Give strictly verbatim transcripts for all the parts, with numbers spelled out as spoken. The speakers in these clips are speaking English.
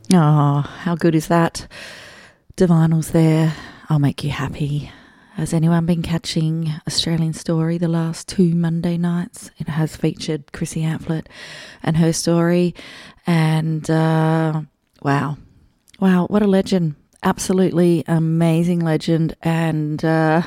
Oh, how good is that? Divinal's there. I'll make you happy. Has anyone been catching Australian Story the last two Monday nights? It has featured Chrissy Amphlett and her story. And uh, wow. Wow, what a legend. Absolutely amazing legend and uh,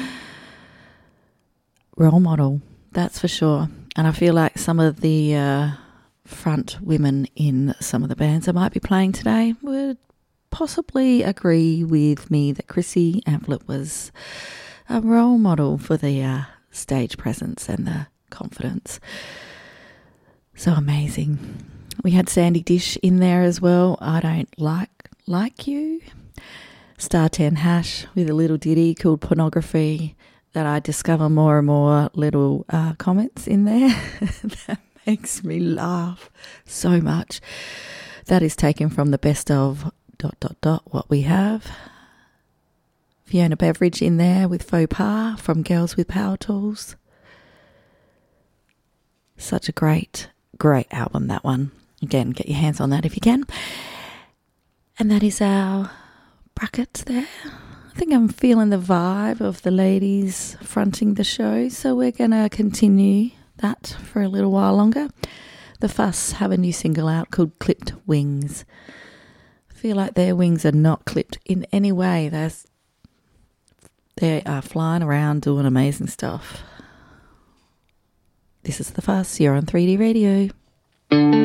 role model, that's for sure. And I feel like some of the uh, front women in some of the bands I might be playing today would possibly agree with me that Chrissy Amphlett was a role model for the uh, stage presence and the confidence. So amazing. We had Sandy Dish in there as well. I Don't Like Like You. Star ten Hash with a little ditty called Pornography that I discover more and more little uh, comments in there. That makes me laugh so much. That is taken from the best of dot dot dot what we have. Fiona Beveridge in there with Faux Pas from Girls with Power Tools. Such a great, great album, that one. Again, get your hands on that if you can. And that is our bracket there. I think I'm feeling the vibe of the ladies fronting the show, so we're going to continue that for a little while longer. The Fuss have a new single out called Clipped Wings. I feel like their wings are not clipped in any way. They're, they are flying around doing amazing stuff. This is The Fuss. You're on three D Radio.